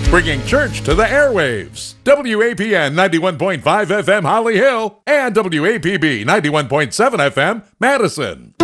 bringing church to the airwaves. WAPN 91.5 FM Holly Hill and WAPB 91.7 FM Madison.